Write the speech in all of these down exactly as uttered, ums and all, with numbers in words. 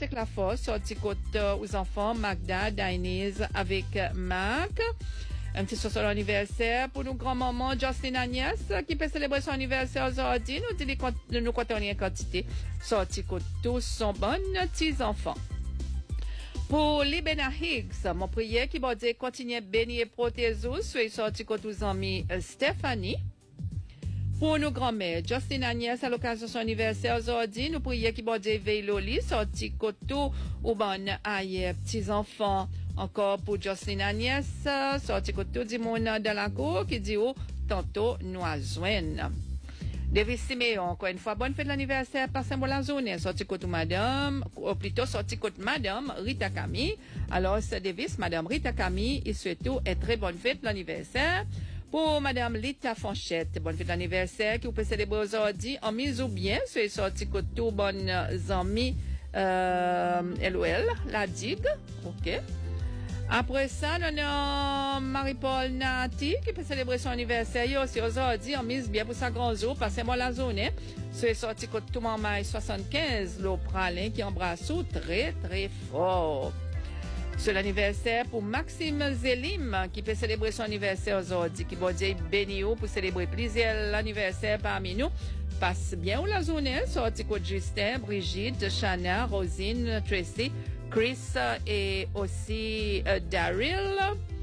avec la force, sorti côté aux enfants, Magda, Dainese avec Marc. Un petit sur son anniversaire pour nos grands-mamans, Justine Agnès, qui peut célébrer son anniversaire aujourd'hui. Nous dit les, nous comptons en quantité. Sorti côté tous sont bonnes petits enfants. Pour Libena Higgs, mon prière qui va dire continuer bénir et protéger, soit sorti côté aux amis Stéphanie. Pour nos grands-mères, Justine Agnès, à l'occasion de son anniversaire aujourd'hui, nous prions qui bon Dieu veille Loli, sorti koto ou bon aïe petits-enfants. Encore pour Justine Agnès, sorti koto du monde dans la cour, qui dit oh, tantôt nous joindre. Davis Siméon, encore une fois, bonne fête de l'anniversaire par Saint-Bolazone, sorti koto madame, ou plutôt sorti koto madame Rita Camille. Alors, c'est Davis, madame Rita Camille, et surtout, une très bonne fête de l'anniversaire. Pour Madame Lita Fanchette, bonne fête d'anniversaire qui vous peut célébrer aujourd'hui en mise ou bien, c'est sorti que tout bonnes amis, euh, L O L, la digue, ok. Après ça, nous avons Marie-Paul Nati qui peut célébrer son anniversaire aussi aujourd'hui en mise bien pour sa grand jour, passez-moi la zone, c'est sorti que tout maman soixante-quinze, l'Opralin qui embrasse très très fort. C'est l'anniversaire pour Maxime Zélim, qui peut célébrer son anniversaire aujourd'hui, qui va dire béni pour célébrer plusieurs anniversaires parmi nous. Passe bien ou la journée, sorti côté Justin, Brigitte, Chana, Rosine, Tracy, Chris et aussi euh, Daryl.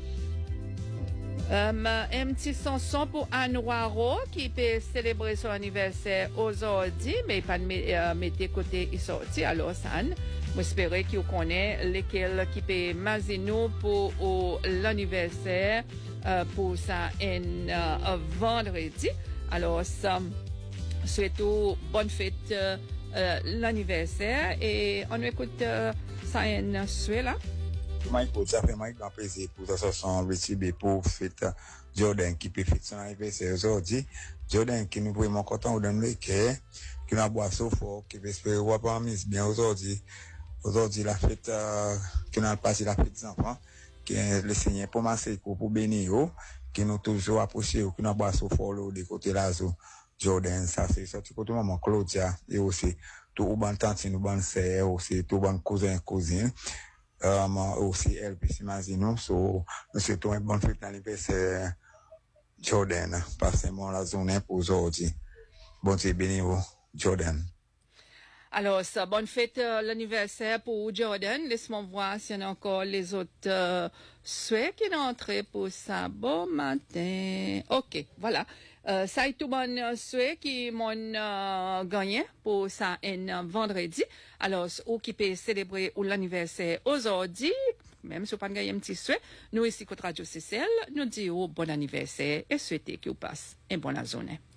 Um, un petit chanson pour Anne Waro, qui peut célébrer son anniversaire aujourd'hui, mais pas de euh, mettre côté il sorti, alors Anne. J'espère que vous connaissez lesquels qui peut mazino pour oh, l'anniversaire euh, pour ça un euh, vendredi. Alors, ça, surtout bonne fête euh, euh, l'anniversaire et on écoute euh, ça un souhait là. Michael, ça fait Mike un plaisir pour ça son recibe pour fête Jordan qui peut fêter son anniversaire aujourd'hui. Jordan qui nous vraiment content de nous que qui n'a boit so fort qui espère voir pas miss bien aujourd'hui. Aujourd'hui, la fête, euh, qui nous a passé la fête des enfants, qui le Seigneur pour masser, pour bénir, qui nous toujours approché, qui nous a bossé fort, de côté là, Jordan, ça, c'est ça, tout côté maman Claudia, et aussi, tout au bon tante, nous bon sœur, aussi, tout bon cousin, cousine, euh, aussi, elle, puis imagine, so, nous souhaitons une bonne fête d'anniversaire, Jordan, passez-moi la journée pour aujourd'hui. Bon Dieu bénir, Jordan. Alors, ça, bonne fête euh, l'anniversaire pour Jordan. Laisse-moi voir s'il y en a encore les autres euh, souhaits qui sont entrés pour ça. Bon matin. OK, voilà. Euh, ça est tout bon euh, souhait qui m'ont euh, gagné pour ça un euh, vendredi. Alors, ou qui peut célébrer ou l'anniversaire aujourd'hui, même si vous pas gagné un petit souhait, nous ici, contre Radio C C L, nous disons bon anniversaire et souhaiter qu'il vous passe une bonne journée.